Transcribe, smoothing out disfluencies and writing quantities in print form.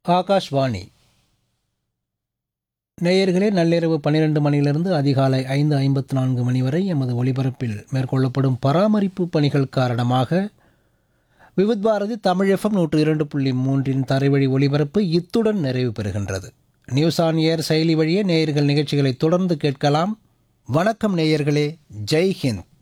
ஆகாஷ்வாணி. நேயர்களே, நள்ளிரவு 12 மணியிலிருந்து அதிகாலை 5:54 மணி வரை எமது ஒலிபரப்பில் மேற்கொள்ளப்படும் பராமரிப்பு பணிகள் காரணமாக விவித் பாரதி தமிழ் எஃப்எம் 102.3 தரைவழி ஒலிபரப்பு இத்துடன் நிறைவு பெறுகின்றது. நியூஸ் ஆன் ஏர் செயலி வழியே நேயர்கள் நிகழ்ச்சிகளை தொடர்ந்து கேட்கலாம். வணக்கம் நேயர்களே, ஜெய் ஹிந்த்.